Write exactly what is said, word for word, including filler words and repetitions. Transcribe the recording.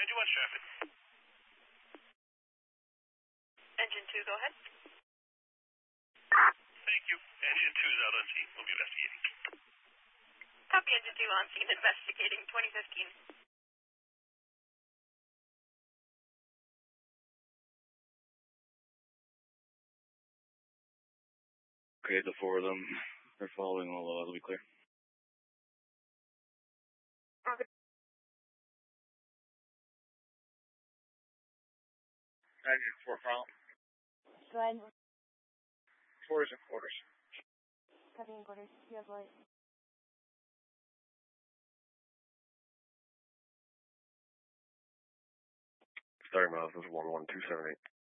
Did you watch traffic? Engine two, go ahead. Thank you. Engine two is out on scene. We'll be investigating. Copy, Engine two on scene, investigating twenty fifteen. Okay, the four of them are following all of us. It'll be clear. Okay. Engine four, front. Go ahead. Quarters and quarters. Copy in quarters. You have light. Starting miles is one one two seven eight.